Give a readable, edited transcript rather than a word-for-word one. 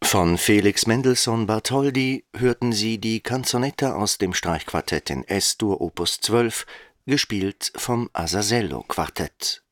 Von Felix Mendelssohn Bartholdy hörten Sie die Canzonetta aus dem Streichquartett in Es-Dur Opus 12, gespielt vom Asasello-Quartett